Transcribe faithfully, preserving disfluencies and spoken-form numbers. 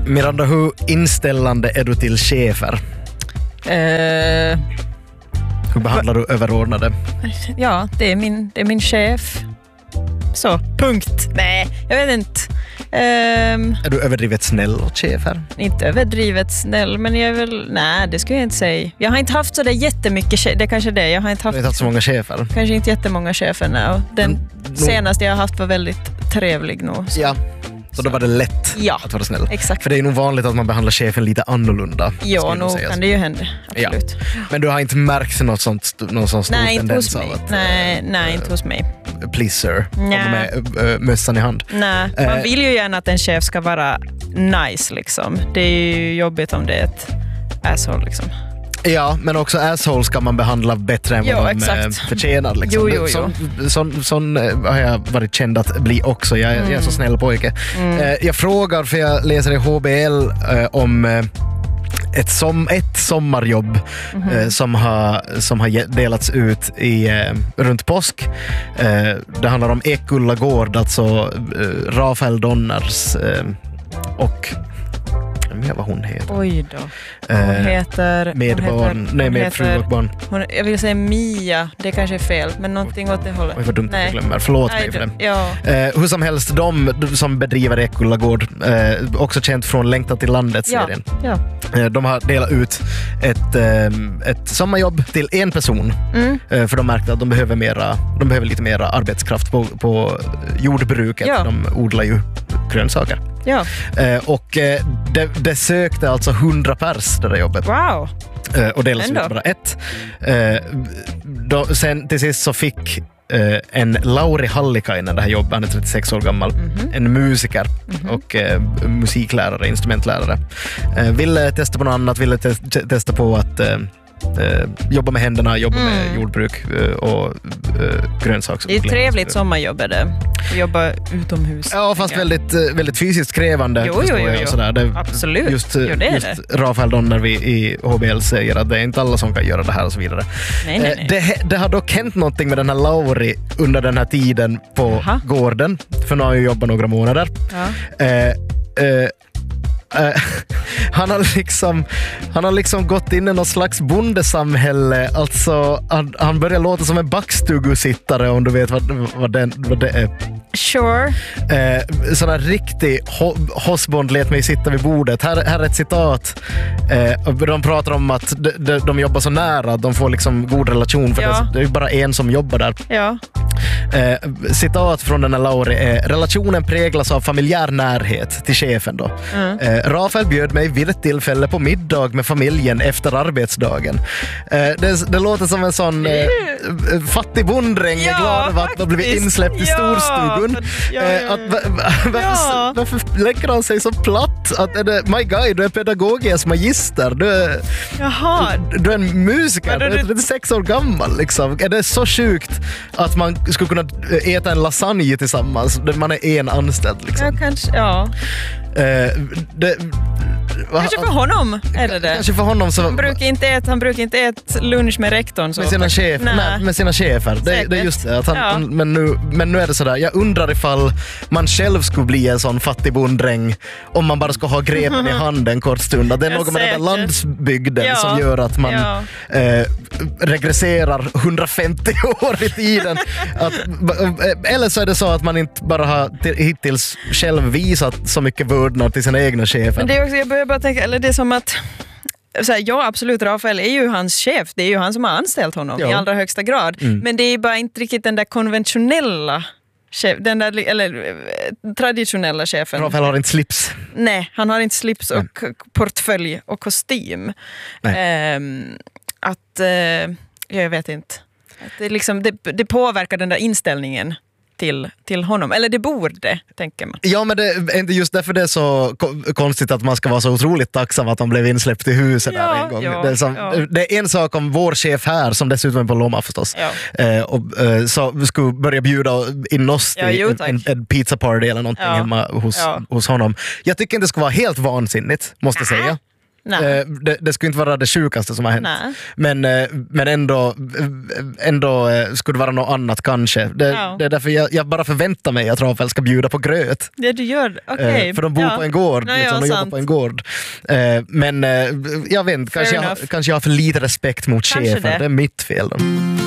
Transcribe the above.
Miranda, hur inställande är du till chefer? Uh, hur behandlar du överordnade? Ja, det är min, det är min chef. Så, punkt. Nej, jag vet inte. Um, är du överdrivet snäll åt chefer? Inte överdrivet snäll, men jag är väl... Nej, det skulle jag inte säga. Jag har inte haft så där jättemycket chefer. Det är kanske det. Jag har inte haft, du har inte haft så många chefer? Kanske inte jättemånga chefer nu. Den mm, senaste jag har haft var väldigt trevlig nu. Så. Ja. Så då var det lätt ja, att vara snäll. Exakt. För det är nog vanligt att man behandlar chefen lite annorlunda. Ja, nog kan det ju hända. Absolut. Ja. Men du har inte märkt något sånt, någon sån stor nej, tendens av att... Nej, nej, inte hos mig. Please sir, kommer med uh, mössan i hand. Nej, man uh, vill ju gärna att en chef ska vara nice liksom. Det är ju jobbigt om det är ett asshole liksom. Ja, men också asshole ska man behandla bättre än jo, vad de exakt. förtjänar. Liksom. Jo, jo, jo. Sån, sån, sån har jag varit känd att bli också. Jag, mm. jag är så snäll pojke. Mm. Eh, jag frågar, för jag läser i H B L eh, om eh, ett, som, ett sommarjobb mm. eh, som, har, som har delats ut i, eh, runt påsk. Eh, det handlar om Ekulla gård, alltså eh, Rafael Donners eh, och med vad hon heter. Oj då. Hon eh, heter... Med hon barn. Heter, nej, med fru och barn. Hon, jag vill säga Mia. Det kanske är fel, men någonting åt det hållet. Oj, vad dumt att jag glömmer. Förlåt nej, mig för det. Ja. Eh, hur som helst, de som bedriver Ekulla gård, eh, också känt från Längtan till landet-serien. Ja. Ja. Eh, de har delat ut ett, eh, ett sommarjobb till en person. Mm. Eh, för de märkte att de behöver, mera, de behöver lite mer arbetskraft på, på jordbruket. Ja. De odlar ju grönsaker. Ja. Eh, och eh, det, det sökte alltså hundra pers det där jobbet. Wow. Eh, och delades ut bara ett. Eh, då, sen till sist så fick eh, en Lauri Hallikainen det här jobbet. Han är trettiosex år gammal. Mm-hmm. En musiker mm-hmm. och eh, musiklärare, instrumentlärare. Eh, ville testa på något annat, ville te- te- testa på att eh, Uh, jobba med händerna, jobba mm. med jordbruk uh, och uh, grönsaksodling. Det är ett trevligt sommarjobb är det. Jobba utomhus. Ja, fast väldigt, uh, väldigt fysiskt krävande. Jo, jo, jo, jo. Sådär. Det, absolut. Just, uh, jo, det är just det. Rafael Donner vi i H B L säger att det är inte alla som kan göra det här och så vidare. Nej, nej, nej. Uh, det, det har dock hänt någonting med den här Lauri under den här tiden på Aha. gården. För nu har jag jobbat några månader. Ja. Uh, uh, Uh, han har liksom han har liksom gått in i något slags bondesamhälle. Alltså han, han börjar låta som en backstugusittare, om du vet vad, vad, den, vad det är. Sure. Uh, sån här riktig ho- hosbond lät mig sitta vid bordet. Här, här är ett citat. Uh, de pratar om att de, de, de jobbar så nära, de får liksom god relation för ja. det, det är bara en som jobbar där. Ja. Uh, citat från den här Lauri är: relationen präglas av familjär närhet till chefen då. Mm. Uh, Rafael bjöd mig vid ett tillfälle på middag med familjen efter arbetsdagen. Uh, det, det låter som en sån uh, fattig bonddräng ja, glad över att ha blivit insläppt i ja, storstugun. Ja, ja, ja. Uh, att, varför, ja. varför lägger han sig så platt? Att, är det, my guy, du är pedagogisk magister. Du är, du, du är en musiker. Du är trettiosex år gammal. Liksom. Är det så sjukt att man skulle kunna äta en lasagne tillsammans där man är en anställd? Liksom? Ja, kanske, ja. Uh, det, kanske för honom är det det. Kanske för honom så, han brukar inte äta, han brukar inte äta lunch med rektorn så med sina chefer. Nej. Nej, med sina chefer. Det, det är just det att han, ja. han, men nu men nu är det så där. Jag undrar ifall man själv skulle bli en sån fattig bonddräng om man bara ska ha grepen i handen en kort stund. Det är något med den där landsbygden ja. som gör att man ja. eh, regresserar hundrafemtio år i tiden. Att, eller så är det så att man inte bara har till, hittills själv visat så mycket vördnad till sina egna chefer. Men det är också, jag börjar bara tänka, eller det är som att så här, ja, absolut, Rafael är ju hans chef. Det är ju han som har anställt honom ja. i allra högsta grad. Mm. Men det är bara inte riktigt den där konventionella chef, den där, eller traditionella chefen. Rafael har inte slips. Nej, han har inte slips och Nej. portfölj och kostym. Um, att, uh, jag vet inte. Att det, liksom, det, det påverkar den där inställningen till, till honom. Eller det borde, tänker man. Ja, men det är inte just därför det är så konstigt att man ska vara så otroligt tacksam att de blev insläppt i huset ja, där en gång. Ja, det, är som, ja. det är en sak om vår chef här, som dessutom är på Lomma förstås, ja. eh, och, eh, så skulle börja bjuda in oss till ja, jo, en, en, en pizza party eller någonting ja. hemma hos, ja. hos honom. Jag tycker inte det ska vara helt vansinnigt, måste jag säga. Eh, det, det skulle inte vara det sjukaste som har hänt. Nej. Men, eh, men ändå, ändå eh, skulle det vara något annat kanske. Det, Ja. det är därför jag, jag bara förväntar mig att Rafael ska bjuda på gröt. Det du gör, okej. Eh, för de bor ja. på en gård, Nej, liksom, ja, de jobbar sant. på en gård. Eh, men eh, jag vet inte, kanske jag, enough. kanske jag har för lite respekt mot Kanske chefen. det. Det är mitt fel. Då.